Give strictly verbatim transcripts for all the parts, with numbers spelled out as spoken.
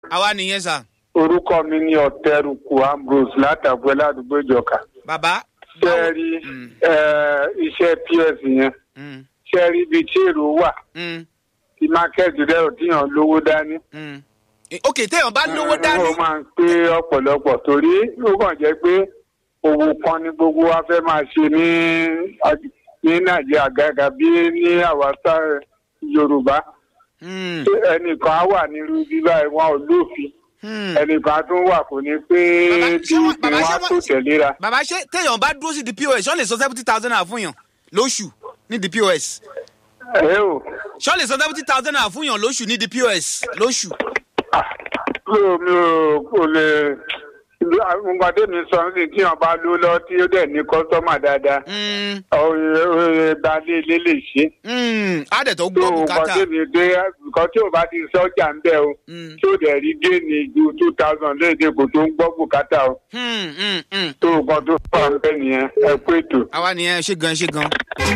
àwa nìyẹn sà. Orúkọ mi ni Ọ̀tẹrùkù Ambrose látàgbẹ́ ládùúgbò ìjọka. Bàbá. Ṣé rí iṣẹ́ P O S yẹn? Ṣé rí ibi tí èrò wà? Tí mákẹ́ẹ̀tì rẹ̀ ò díyàn lówó dání. Ok, téèyàn bá lówó dání. Ó máa ń pé ọ̀pọ̀lọpọ̀ torí ó kàn jẹ́ pé òwò kan ni gbogbo wa fẹ́ máa ṣe ní ní Nàìjíríà gàgà bí ní àwàsá Yorùbá. Ẹnìkan á wà nírú bíbá ẹ̀wọ̀n olófin. Ẹnìkan tún wà kò ní pé tí ìpín wa tó tẹ̀léra. Bàbá ṣé téèyàn bá dúró sí di P O S ṣọ́ lè sọ seventy thousand naira fún yàn lóṣù ní di P O S. Ẹ o. Ṣọ́ lè sọ seventy thousand naira fún yàn lóṣù ní di P O S lóṣù. Mi ò mi ò kò lè nǹkan tí mi sọ ní tí wọn bá ló lọ tí ó dẹ̀ ní kọ́sọ́mà dáadáa. Balẹ̀ ilé lè ṣe. Á dẹ̀ tó gbọ́ bùkátà. Nǹkan tí ò bá ti sọ́jà ń bẹ̀ o tí ó dẹ̀ rí géènì ju two thousand léde kò tó ń gbọ́ bùkátà o. Tó nǹkan tó fà ń bẹ̀ nìyẹn ẹ pé ètò. Àwa nìyẹn ṣé gan ṣé gan.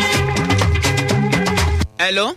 Hello.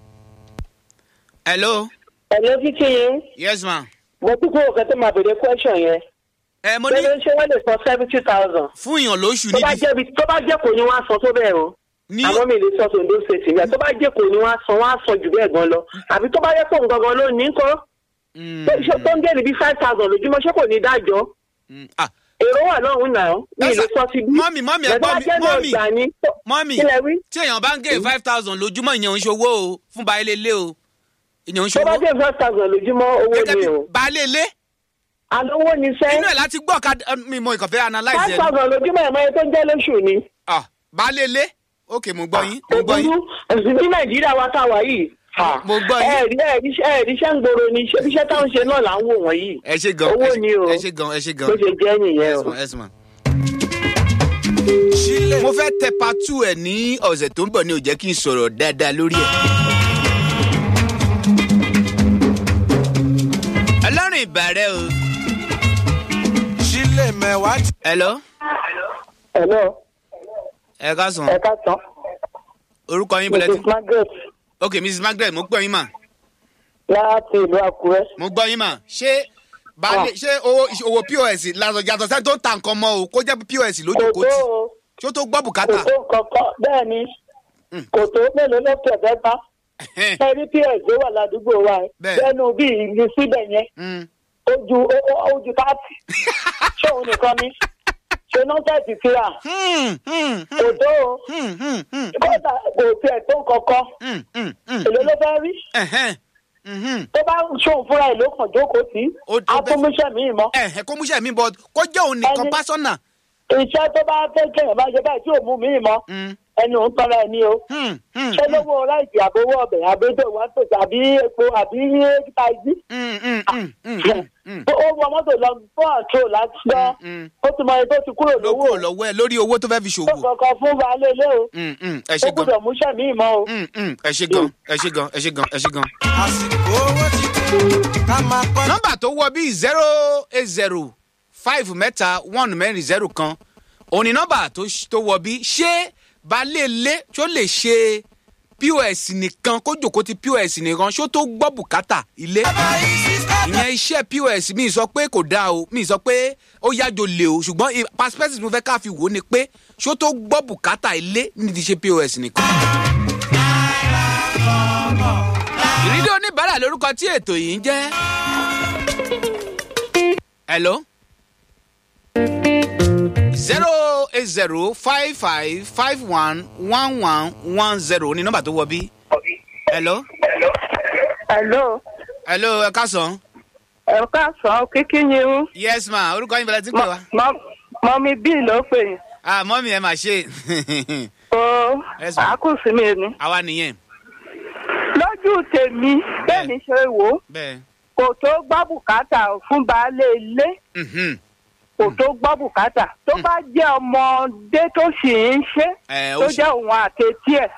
Hello. Hello, Vicky yẹn. Yes ma. Mo kúkú òkè tó máa bèrè question yẹn. Ẹ mo ní. Ṣé wọ́n lè sọ seventy thousand? Fún èèyàn lóṣù Tó bá níbi. jẹ́ tó bá jẹ́ kò ní wọ́n á sọ tó bẹ́ẹ̀ o. Ní Àwọn mi lè sọ Ondo State yẹn. Tó bá jẹ́ kò ní wọ́n á sọ wọ́n á sọ jù bẹ́ẹ̀ gan lọ. Àbí tó bá yẹ kó gangan ló ní kọ́. Ṣé tó ń gé níbi five thousand lójúmọ́ ṣé kò ní dájọ́? Èrò wà lọ́hùn náà. Mi lè sọ síbí. Mọ́mì mọ́mì ẹ gbọ́ mi mọ́mì mọ́mì tí èèyàn bá ń gé five thousand lójúmọ́ ìyẹn ń ṣòwò o fún baálé ilé o. Ìyẹn ń Tó bá ṣòwò. jẹ́ five thousand lójúmọ́ owó Gẹ́gẹ́ ni bí o. baálé ilé. Àlówó ni sẹ́. Inú ẹ̀ láti gbọ́ ká mi mọ ìkànfẹ́ analyze five ẹ̀. thousand lójúmọ́ ẹ̀ mọ́ ẹ tó ń jẹ́ lóṣù ni. Ah, baálé ilé. Ok, mo gbọ́ yín. Mo gbọ́ yín. Ògùn ní Nàìjíríà wa tá a wà yìí. Mo gbọ́ yín. Ẹ̀ẹ́dì ẹ̀ẹ́dì ẹ̀ẹ́dì iṣẹ́ ń gbòòrò ni iṣẹ́ táwọn ṣe náà là ń wò wọ̀nyí. Ẹ ṣé gan. Owó ni o. Ẹ ṣé gan. Ẹ ṣé gan. Bó ṣe jẹ́ nìyẹn o. Yes ma. Mo fẹ́ tẹ patu ẹ̀ ní ọ̀sẹ̀ tó ń bọ̀ ní ó jẹ́ kí n sọ̀rọ̀ dáadáa lórí ẹ̀. Ọlọ́run ìbàrẹ̀ o. Sílẹ̀ mẹ́wàá ti. Hello. Hello. Ẹ káàsán. Ẹ káàsán. Orúkọ yín bẹ̀rẹ̀ tí. Missus Margaret Ok, Missus Margaret, mo gbọ́ yín mà. láti ìlú Àkúrẹ́. Mo gbọ́ yín mà. Ṣé baálé ṣé owó owó P O S lásán yàtọ̀ sẹ́ni tó ń ta nǹkan mọ́ o kó jẹ́ P O S lójú Kò kò tó tì. o. Ṣé ó tó gbọ́ Kò bùkátà? tó kankan bẹ́ẹ̀ ni. Kò tó mélòó ló tẹ̀ fẹ́ bá. Ẹni P S ló wà ládùúgbò wa ẹ̀. Bẹ́ẹ̀. Bẹ́ẹ̀nu bí ìlú síbẹ̀ yẹn. Ojú ojú káàtì. Ṣé òun nìkan ni? Ṣé nọ́ńtẹ̀sì síra? Kò tó o. Kódà kò tiẹ̀ tó kankan. Èló ló fẹ́ rí? Tó bá ń ṣòun fúnra ẹ̀ ló kàn jókòó sí. Ó- ó bẹ́- Afúnmíṣẹ́ mi mọ́. Ẹ̀hẹ̀ kó múṣẹ́ mi bọ̀ kó jẹ́ òun nìkan Ẹni- pásọ́nà. Iṣẹ́ tó bá fẹ́ kéèyàn bá ṣe báyìí tí ò mú mi mọ́. Ẹni òun tọ́ra ẹ̀ ní o. Ṣé lówó ráìsì àbówó ọbẹ̀ àbédò wá tòṣì àbí epo àbí táìsì? Ó wọ mọ́tò lọ fún àtúrò láti lọ. Ó ti mọ ẹni tó ti kúrò lówó. Lókò lọ́wọ́ ẹ lórí owó tó fẹ́ fi Tó ṣòwò. kankan fún baálé ilé o. Mm, mm, Ẹ Ó ṣé gan. gbọ́dọ̀ múṣẹ́ mi mọ́ o. Mm, mm, Ẹ ṣé gan. Ẹ ṣé gan. Ẹ ṣé gan. Ẹ ṣé gan. Àsìkò owó ti tó. Ká máa kọ́. Nọ́mbà tó wọ bíi zero eight zero five mẹ́ta one mẹ́rin zero kan. Òun ni nọ́mbà tó ṣ- tó wọ bí ṣé baálé ilé tó lè ṣe P O S nìkan kó jòkó ti P O S nìkan ṣó tó gbọ́ bùkátà ilé. Ìyẹn iṣẹ́ P O S mi sọ pé kò dáa o mi sọ pé ó yájò lè o ṣùgbọ́n i- perspective mo fẹ́ ká fi wò ó ni pé ṣó tó gbọ́ bùkátà ilé nídìí ṣe P O S nìkan. Ìrírí oníbàárà lórúkọ tí ètò yìí ń jẹ́. Hello. zero eight zero five five five one one one one zero ní nọ́mbà tó wọ bí. Hello. Hello. Hello ẹ káàsán. Ẹ káàsán kíkí ni o. Yes ma orúkọ yín bẹ̀rẹ̀ tí ń pè wá. Mọ́mí bí ló pè yín. Ah mọ́mí ẹ mà ṣe. O Yes, ma'am. àkùsí mi ni. Àwa nìyẹn. Lójú tèmi bẹ́ẹ̀ ni ṣe wò ó. Bẹ́ẹ̀. Kò tó gbọ́ bùkátà fún baálé ilé. Mhm. Kò tó gbọ́ bùkátà. Tó bá jẹ́ ọmọdé tó sì ń ṣe. Ẹ, ó Tó ṣe- jẹ́ òun àkẹ́tì ẹ̀.